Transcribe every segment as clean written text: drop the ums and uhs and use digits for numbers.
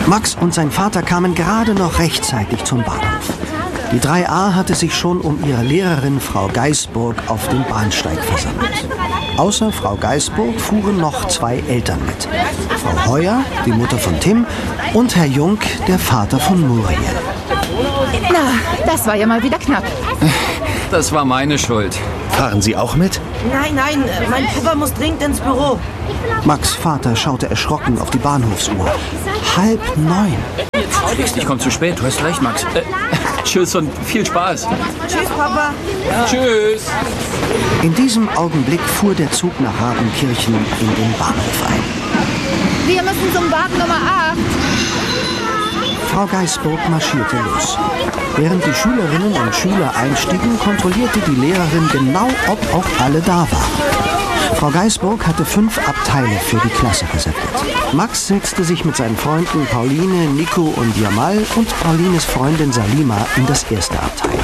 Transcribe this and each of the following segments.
Max und sein Vater kamen gerade noch rechtzeitig zum Bahnhof. Die 3a hatte sich schon um ihre Lehrerin Frau Geisburg auf dem Bahnsteig versammelt. Außer Frau Geisburg fuhren noch 2 Eltern mit. Frau Heuer, die Mutter von Tim, und Herr Jung, der Vater von Muriel. Na, das war ja mal wieder knapp. Das war meine Schuld. Fahren Sie auch mit? Nein, mein Papa muss dringend ins Büro. Max' Vater schaute erschrocken auf die Bahnhofsuhr. 8:30. Ich komme zu spät, du hast recht, Max. Tschüss und viel Spaß. Tschüss, Papa. Tschüss. In diesem Augenblick fuhr der Zug nach Radenkirchen in den Bahnhof ein. Wir müssen zum Wagen Nummer 8. Frau Geisburg marschierte los. Während die Schülerinnen und Schüler einstiegen, kontrollierte die Lehrerin genau, ob auch alle da waren. Frau Geisburg hatte 5 Abteile für die Klasse reserviert. Max setzte sich mit seinen Freunden Pauline, Nico und Jamal und Paulines Freundin Salima in das erste Abteil.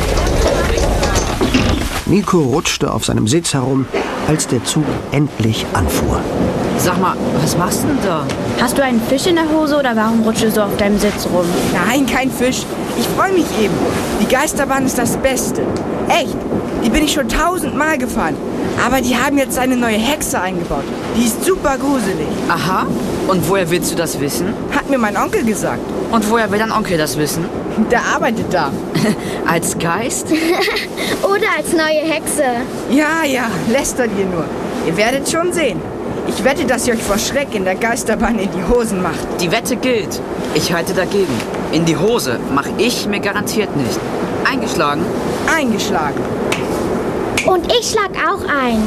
Nico rutschte auf seinem Sitz herum, als der Zug endlich anfuhr. Sag mal, was machst du denn da? Hast du einen Fisch in der Hose oder warum rutschst du so auf deinem Sitz rum? Nein, kein Fisch. Ich freue mich eben. Die Geisterbahn ist das Beste. Echt. Die bin ich schon 1000-mal gefahren. Aber die haben jetzt eine neue Hexe eingebaut. Die ist super gruselig. Aha. Und woher willst du das wissen? Hat mir mein Onkel gesagt. Und woher will dein Onkel das wissen? Der arbeitet da. Als Geist? Oder als neue Hexe? Ja, lästert ihr nur. Ihr werdet schon sehen. Ich wette, dass ihr euch vor Schreck in der Geisterbahn in die Hosen macht. Die Wette gilt. Ich halte dagegen. In die Hose mache ich mir garantiert nicht. Eingeschlagen? Eingeschlagen. Und ich schlag auch ein.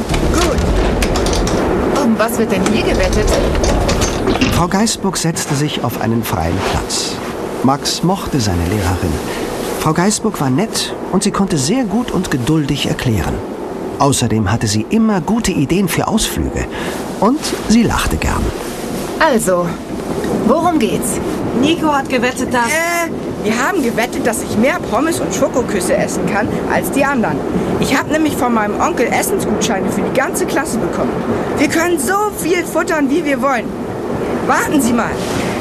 Gut. Um was wird denn hier gewettet? Frau Geisburg setzte sich auf einen freien Platz. Max mochte seine Lehrerin. Frau Geisburg war nett und sie konnte sehr gut und geduldig erklären. Außerdem hatte sie immer gute Ideen für Ausflüge. Und sie lachte gern. Also, worum geht's? Nico hat gewettet, dass... Wir haben gewettet, dass ich mehr Pommes und Schokoküsse essen kann als die anderen. Ich habe nämlich von meinem Onkel Essensgutscheine für die ganze Klasse bekommen. Wir können so viel futtern, wie wir wollen. Warten Sie mal.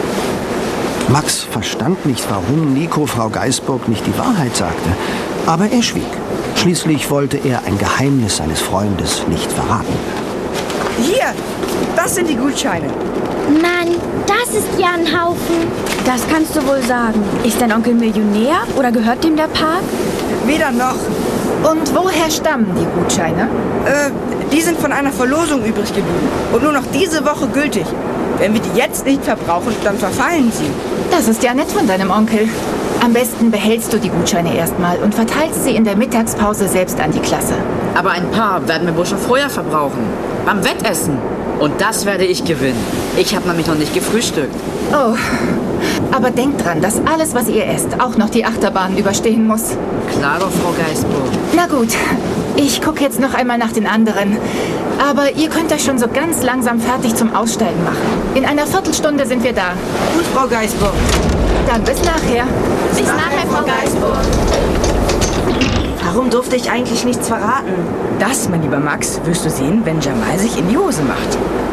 Max verstand nicht, warum Nico Frau Geisburg nicht die Wahrheit sagte. Aber er schwieg. Schließlich wollte er ein Geheimnis seines Freundes nicht verraten. Hier, das sind die Gutscheine. Mann, das ist ja ein Haufen. Das kannst du wohl sagen. Ist dein Onkel Millionär oder gehört ihm der Park? Weder noch. Und woher stammen die Gutscheine? Die sind von einer Verlosung übrig geblieben und nur noch diese Woche gültig. Wenn wir die jetzt nicht verbrauchen, dann verfallen sie. Das ist ja nett von deinem Onkel. Am besten behältst du die Gutscheine erstmal und verteilst sie in der Mittagspause selbst an die Klasse. Aber ein paar werden wir wohl schon vorher verbrauchen. Beim Wettessen. Und das werde ich gewinnen. Ich habe nämlich noch nicht gefrühstückt. Oh, aber denkt dran, dass alles, was ihr esst, auch noch die Achterbahn überstehen muss. Klar doch, Frau Geisburg. Na gut, ich gucke jetzt noch einmal nach den anderen. Aber ihr könnt euch schon so ganz langsam fertig zum Aussteigen machen. In einer Viertelstunde sind wir da. Gut, Frau Geisburg. Dann bis nachher. Bis nachher, Frau Geisburg. Warum durfte ich eigentlich nichts verraten? Das, mein lieber Max, wirst du sehen, wenn Jamal sich in die Hose macht.